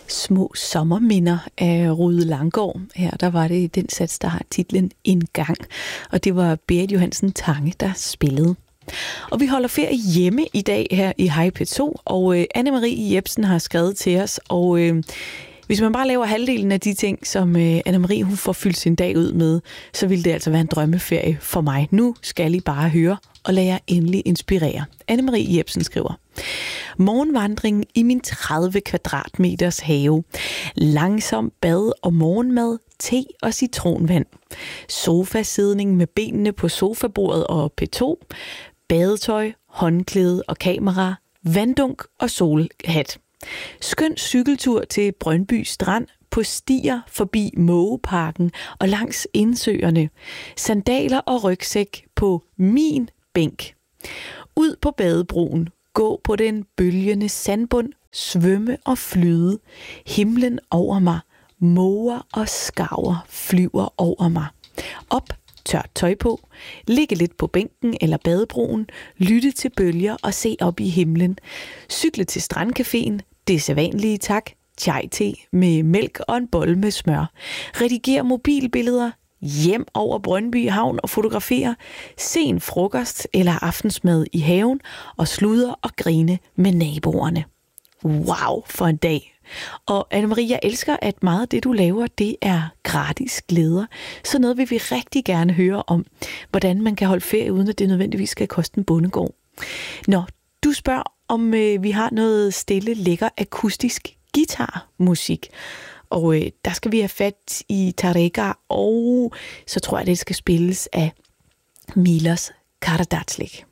Små sommerminder af Rude Langgaard. Her der var det den sats, der har titlen En gang. Og det var Berit Johansen Tange, der spillede. Og vi holder ferie hjemme i dag her i Hej P2. Og Anne-Marie Jepsen har skrevet til os. Og hvis man bare laver halvdelen af de ting, som Anne-Marie hun får fyldt sin dag ud med, så vil det altså være en drømmeferie for mig. Nu skal I bare høre og lade jer endelig inspirere. Anne-Marie Jepsen skriver: Morgenvandring i min 30 kvadratmeters have. Langsom bad og morgenmad, te og citronvand. Sofasidning med benene på sofabordet og P2. Badetøj, håndklæde og kamera. Vanddunk og solhat. Skøn cykeltur til Brøndby Strand, på stier forbi Mågeparken og langs indsøerne. Sandaler og rygsæk på min bænk. Ud på badebroen, gå på den bølgende sandbund, svømme og flyde. Himlen over mig, måger og skarver flyver over mig. Op, tørt tøj på, ligge lidt på bænken eller badebroen, lytte til bølger og se op i himlen. Cykle til strandcaféen, det sædvanlige tak, chai-te med mælk og en bolle med smør. Redigere mobilbilleder, hjem over Brøndby Havn og fotografere, se en frokost eller aftensmad i haven og sludre og grine med naboerne. Wow, for en dag! Og Anne-Marie, jeg elsker, at meget af det, du laver, det er gratis glæder. Så noget vil vi rigtig gerne høre om, hvordan man kan holde ferie, uden at det nødvendigvis skal koste en bondegård. Nå, du spørger, om vi har noget stille, lækker, akustisk guitarmusik. Og der skal vi have fat i Tarega, og så tror jeg, det skal spilles af Milos Karadzic.